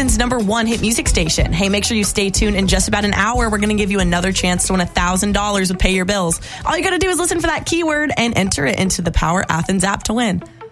Athens' #1 hit music station. Hey, make sure you stay tuned. In just about an hour, we're going to give you another chance to win $1,000 with Pay Your Bills. All you got to do is listen for that keyword and enter it into the Power Athens app to win.